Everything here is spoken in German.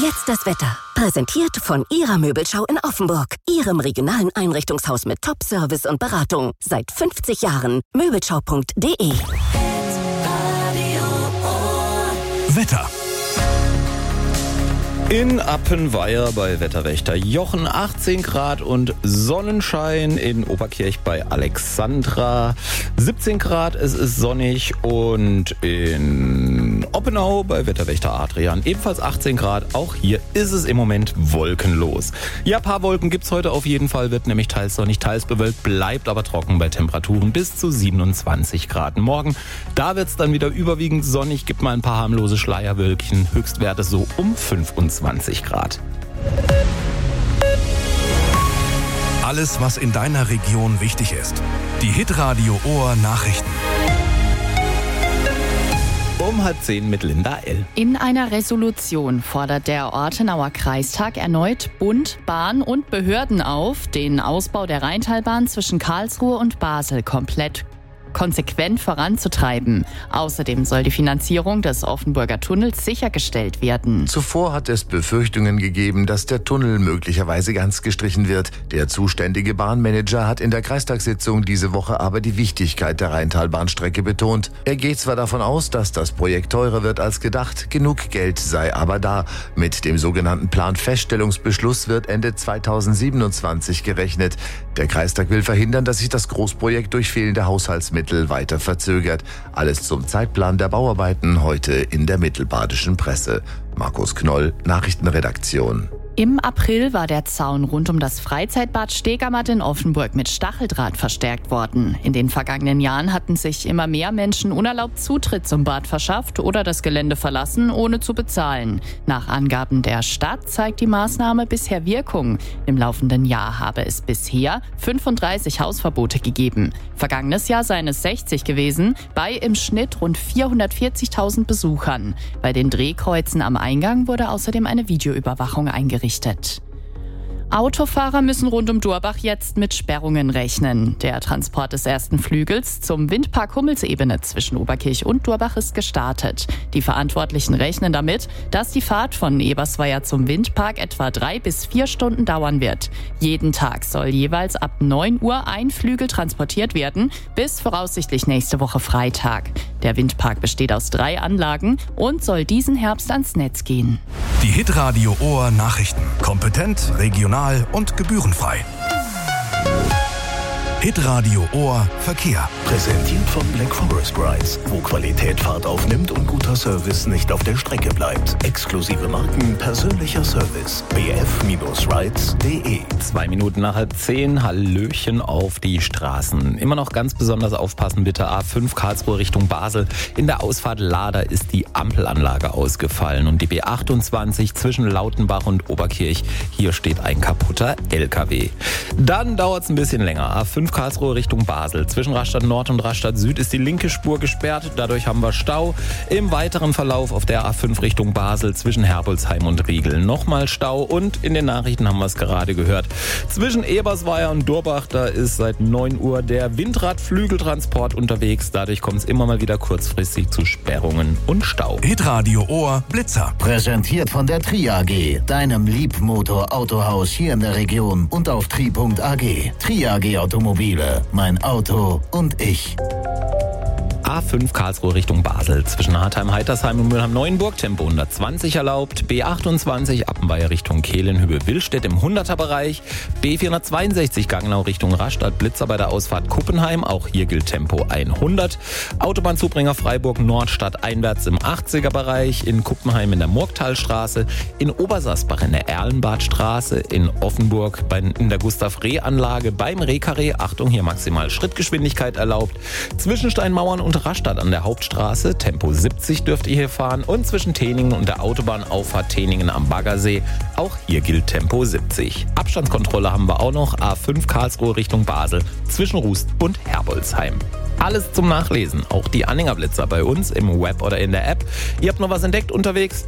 jetzt das Wetter. Präsentiert von Ihrer Möbelschau in Offenburg. Ihrem regionalen Einrichtungshaus mit Top-Service und Beratung. Seit 50 Jahren. Möbelschau.de. Wetter. In Appenweier bei Wetterwächter Jochen 18 Grad und Sonnenschein. In Oberkirch bei Alexandra 17 Grad, es ist sonnig. Und in Oppenau bei Wetterwächter Adrian ebenfalls 18 Grad. Auch hier ist es im Moment wolkenlos. Ja, ein paar Wolken gibt's heute auf jeden Fall, wird nämlich teils sonnig, teils bewölkt, bleibt aber trocken bei Temperaturen bis zu 27 Grad. Morgen, da wird's dann wieder überwiegend sonnig, gibt mal ein paar harmlose Schleierwölkchen, Höchstwerte so um 25 Grad. Alles, was in deiner Region wichtig ist. Die Hitradio Ohr Nachrichten. Um 9:30 mit Linda L. In einer Resolution fordert der Ortenauer Kreistag erneut Bund, Bahn und Behörden auf, den Ausbau der Rheintalbahn zwischen Karlsruhe und Basel konsequent voranzutreiben. Außerdem soll die Finanzierung des Offenburger Tunnels sichergestellt werden. Zuvor hat es Befürchtungen gegeben, dass der Tunnel möglicherweise ganz gestrichen wird. Der zuständige Bahnmanager hat in der Kreistagssitzung diese Woche aber die Wichtigkeit der Rheintalbahnstrecke betont. Er geht zwar davon aus, dass das Projekt teurer wird als gedacht, genug Geld sei aber da. Mit dem sogenannten Planfeststellungsbeschluss wird Ende 2027 gerechnet. Der Kreistag will verhindern, dass sich das Großprojekt durch fehlende Haushaltsmittel weiter verzögert. Alles zum Zeitplan der Bauarbeiten heute in der mittelbadischen Presse. Markus Knoll, Nachrichtenredaktion. Im April war der Zaun rund um das Freizeitbad Stegermatt in Offenburg mit Stacheldraht verstärkt worden. In den vergangenen Jahren hatten sich immer mehr Menschen unerlaubt Zutritt zum Bad verschafft oder das Gelände verlassen, ohne zu bezahlen. Nach Angaben der Stadt zeigt die Maßnahme bisher Wirkung. Im laufenden Jahr habe es bisher 35 Hausverbote gegeben. Vergangenes Jahr seien es 60 gewesen, bei im Schnitt rund 440.000 Besuchern. Bei den Drehkreuzen am Eingang wurde außerdem eine Videoüberwachung eingerichtet. Autofahrer müssen rund um Durbach jetzt mit Sperrungen rechnen. Der Transport des ersten Flügels zum Windpark Hummelsebene zwischen Oberkirch und Durbach ist gestartet. Die Verantwortlichen rechnen damit, dass die Fahrt von Ebersweier zum Windpark etwa 3 bis 4 Stunden dauern wird. Jeden Tag soll jeweils ab 9 Uhr ein Flügel transportiert werden, bis voraussichtlich nächste Woche Freitag. Der Windpark besteht aus 3 Anlagen und soll diesen Herbst ans Netz gehen. Die Hitradio Ohr Nachrichten. Kompetent, regional und gebührenfrei. Hitradio Ohr Verkehr. Präsentiert von Black Forest Brides, wo Qualität Fahrt aufnimmt und guter Service nicht auf der Strecke bleibt. Exklusive Marken, persönlicher Service. bf-rides.de. 2 Minuten nach 9:30, Hallöchen auf die Straßen. Immer noch ganz besonders aufpassen bitte, A5 Karlsruhe Richtung Basel. In der Ausfahrt Lader ist die Ampelanlage ausgefallen und die B28 zwischen Lautenbach und Oberkirch. Hier steht ein kaputter LKW. Dann dauert es ein bisschen länger. A5 Karlsruhe Richtung Basel. Zwischen Rastatt Nord und Rastatt Süd ist die linke Spur gesperrt. Dadurch haben wir Stau. Im weiteren Verlauf auf der A5 Richtung Basel zwischen Herbolzheim und Riegel nochmal Stau. Und in den Nachrichten haben wir es gerade gehört. Zwischen Ebersweier und Durbach, da ist seit 9 Uhr der Windradflügeltransport unterwegs. Dadurch kommt es immer mal wieder kurzfristig zu Sperrungen und Stau. Hitradio Ohr Blitzer. Präsentiert von der Tri AG, deinem Liebmotor-Autohaus hier in der Region und auf tri.ag. Tri AG Automobile, mein Auto und ich. A5 Karlsruhe Richtung Basel. Zwischen Hartheim-Heitersheim und Mülheim-Neuenburg Tempo 120 erlaubt. B28 Appenweier Richtung Kehlenhübe-Willstedt im 100er-Bereich. B462 Gangnau Richtung Rastatt. Blitzer bei der Ausfahrt Kuppenheim. Auch hier gilt Tempo 100. Autobahnzubringer Freiburg Nordstadt einwärts im 80er-Bereich. In Kuppenheim in der Murgtalstraße. In Obersasbach in der Erlenbadstraße. In Offenburg in der Gustav-Reh-Anlage beim Rehkarree. Achtung, hier maximal Schrittgeschwindigkeit erlaubt. Zwischen Steinmauern und Rastatt an der Hauptstraße, Tempo 70 dürft ihr hier fahren und zwischen Teningen und der Autobahnauffahrt Teningen am Baggersee, auch hier gilt Tempo 70. Abstandskontrolle haben wir auch noch, A5 Karlsruhe Richtung Basel, zwischen Rust und Herbolzheim. Alles zum Nachlesen, auch die Anhängerblitzer bei uns im Web oder in der App. Ihr habt noch was entdeckt unterwegs?